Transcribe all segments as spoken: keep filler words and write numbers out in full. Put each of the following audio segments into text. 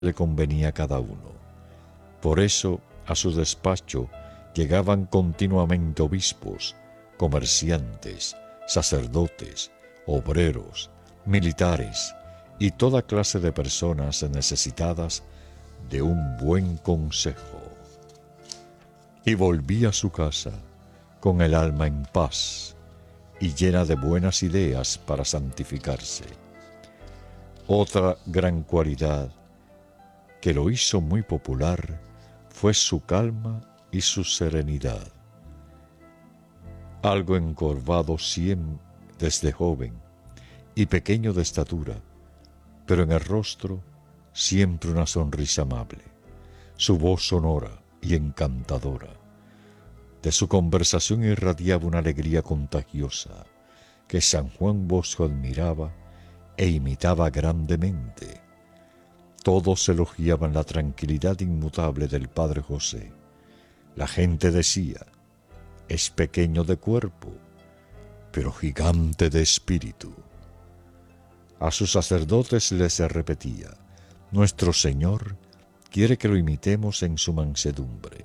le convenía a cada uno. Por eso a su despacho llegaban continuamente obispos, comerciantes, sacerdotes, obreros, militares y toda clase de personas necesitadas de un buen consejo. Y volvía a su casa con el alma en paz y llena de buenas ideas para santificarse. Otra gran cualidad que lo hizo muy popular fue su calma y su serenidad. Algo encorvado siempre desde joven y pequeño de estatura, pero en el rostro siempre una sonrisa amable, su voz sonora y encantadora. De su conversación irradiaba una alegría contagiosa que San Juan Bosco admiraba e imitaba grandemente. Todos elogiaban la tranquilidad inmutable del Padre José. La gente decía: es pequeño de cuerpo, pero gigante de espíritu. A sus sacerdotes les repetía: nuestro Señor quiere que lo imitemos en su mansedumbre.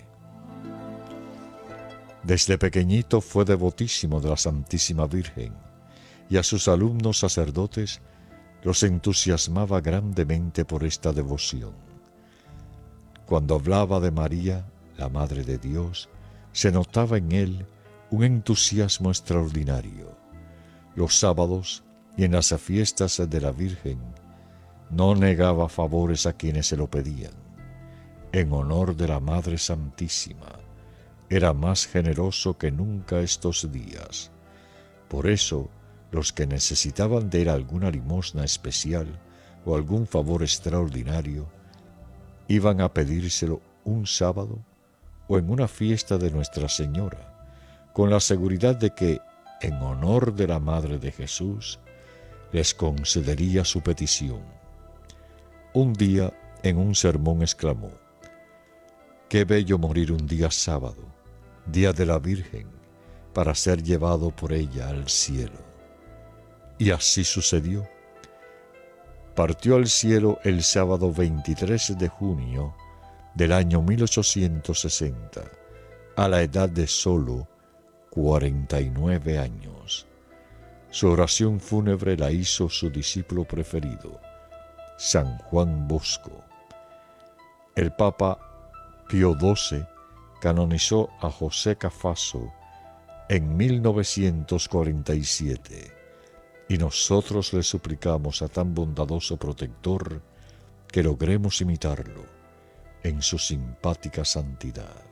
Desde pequeñito fue devotísimo de la Santísima Virgen, y a sus alumnos sacerdotes los entusiasmaba grandemente por esta devoción. Cuando hablaba de María, la Madre de Dios, se notaba en él un entusiasmo extraordinario. Los sábados y en las fiestas de la Virgen no negaba favores a quienes se lo pedían. En honor de la Madre Santísima, era más generoso que nunca estos días. Por eso, los que necesitaban de él alguna limosna especial o algún favor extraordinario, iban a pedírselo un sábado o en una fiesta de Nuestra Señora, con la seguridad de que, en honor de la Madre de Jesús, les concedería su petición. Un día, en un sermón, exclamó: «Qué bello morir un día sábado, día de la Virgen, para ser llevado por ella al cielo». Y así sucedió. Partió al cielo el sábado veintitrés de junio del año mil ochocientos sesenta, a la edad de solo cuarenta y nueve años. Su oración fúnebre la hizo su discípulo preferido, San Juan Bosco. El Papa Pío doce canonizó a José Cafasso en mil novecientos cuarenta y siete, y nosotros le suplicamos a tan bondadoso protector que logremos imitarlo en su simpática santidad.